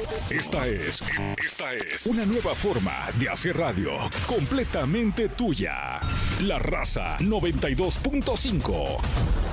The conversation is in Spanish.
Esta es una nueva forma de hacer radio, completamente tuya. La Raza 92.5.